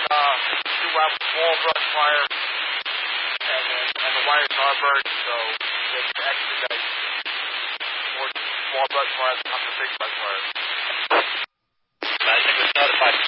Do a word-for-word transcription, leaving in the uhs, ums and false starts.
uh, do have small brush fire, and, then, and the wires are burned, so we have to expedite more small brush fire than come to big brush fire. I think was notified